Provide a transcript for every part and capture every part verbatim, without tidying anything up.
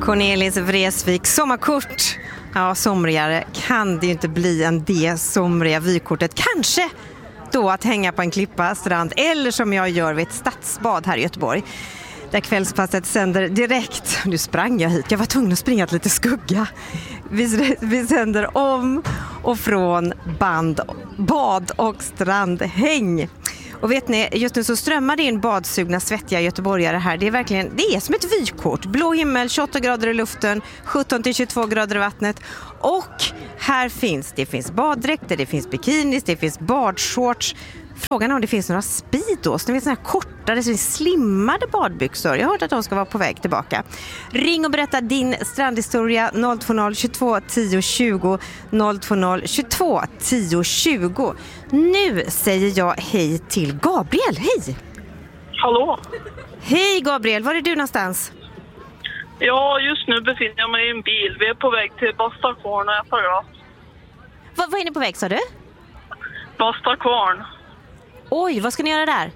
Cornelis Vreeswijk, sommarkort. Ja, somrigare kan det ju inte bli än det somriga vykortet. Kanske då att hänga på en klippa, strand eller som jag gör vid ett stadsbad här i Göteborg. Där kvällspasset sänder direkt. Nu sprang jag hit. Jag var tvungen att springa till lite skugga. Vi, vi sänder om och från band, bad och strandhäng. Och vet ni, just nu så strömmar det in badsugna, svettiga göteborgare här. Det är verkligen, det är som ett vykort. Blå himmel, tjugoåtta grader i luften, sjutton till tjugotvå grader i vattnet. Och här finns, det finns baddräkter, det finns bikinis, det finns badshorts. Frågan är om det finns några speedos, ni vet såna här kortare, så slimmade badbyxor. Jag har hört att de ska vara på väg tillbaka. Ring och berätta din strandhistoria noll två noll tjugotvå tio tjugo noll två noll tjugotvå tio tjugo. Nu säger jag hej till Gabriel. Hej! Hallå? Hej Gabriel, var är du någonstans? Ja, just nu befinner jag mig i en bil. Vi är på väg till Bastakvarn och äta glass. Vad är ni på väg, sa du? Bastakvarn. Oj, vad ska ni göra där?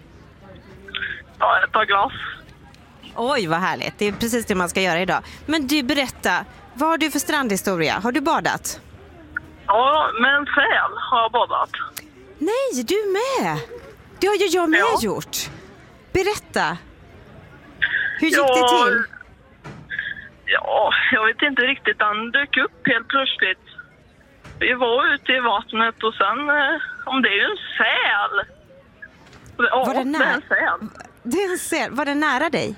Ja, äta glass. Oj, vad härligt. Det är precis det man ska göra idag. Men du, berätta. Vad har du för strandhistoria? Har du badat? Ja, med en säl har jag badat. Nej, du med. Det har ju jag med ja. gjort. Berätta. Hur gick ja, det till? Ja, jag vet inte riktigt. Han dök upp helt plötsligt. Vi var ute i vattnet och sen, om det är ju en säl. Ja, var det, nära? det är en säl. Det är en säl. Var det nära dig?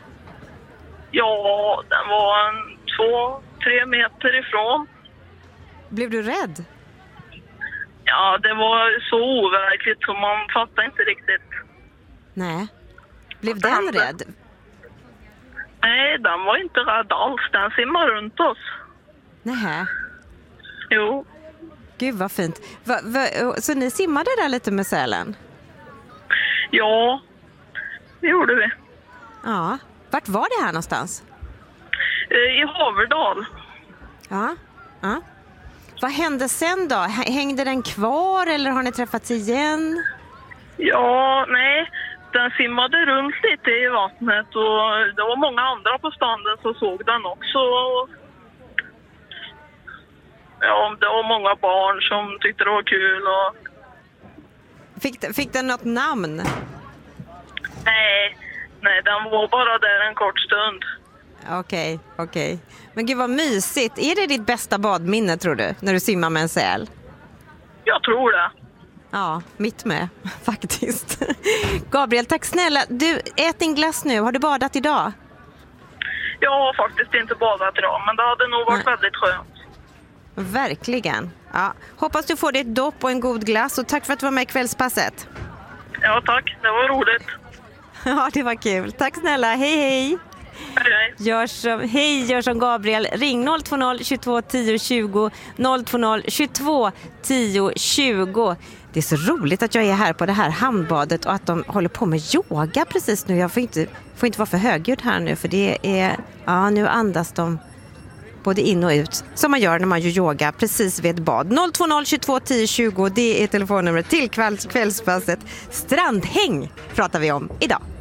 Ja, den var en två, tre meter ifrån. Blev du rädd? Ja, det var så overkligt så man fattar inte riktigt. Nej. Blev den hände? rädd? Nej, den var inte rädd alls. Den simmar runt oss. Nej. Jo. Gud vad fint. Va, va, så ni simmade där lite med sälen? Ja, det gjorde vi. Ja. Vart var det här någonstans? I Haverdal. Ja. Ja. Vad hände sen då? Hängde den kvar eller har ni träffats igen? Ja, nej. Den simmade runt lite i vattnet och det var många andra på stranden som såg den också. Ja, det var många barn som tyckte det var kul. Och... Fick, fick den något namn? Nej, nej, den var bara där en kort stund. Okej, okay, okej. Okay. Men gud vad mysigt. Är det ditt bästa badminne tror du, när du simmar med en säl? Jag tror det. Ja, mitt med, faktiskt. Gabriel, tack snälla. Du, ät din glass nu. Har du badat idag? Jag har faktiskt inte badat idag, men det hade nog varit Nej. väldigt skönt. Verkligen. Ja. Hoppas du får dig ett dopp och en god glass och tack för att du var med i kvällspasset. Ja, tack. Det var roligt. Ja, det var kul. Tack snälla. Hej, hej. Hej, hej. Gör som, hej, gör som Gabriel. Ring noll två noll tjugotvå tio tjugo noll två noll tjugotvå tio tjugo. Det är så roligt att jag är här på det här hamnbadet och att de håller på med yoga precis nu. Jag får inte, får inte vara för högljudd här nu för det är, ja nu andas de både in och ut som man gör när man gör yoga precis vid ett bad. noll två noll tjugotvå tio tjugo, det är telefonnumret till kvälls, kvällspasset. Strandhäng pratar vi om idag.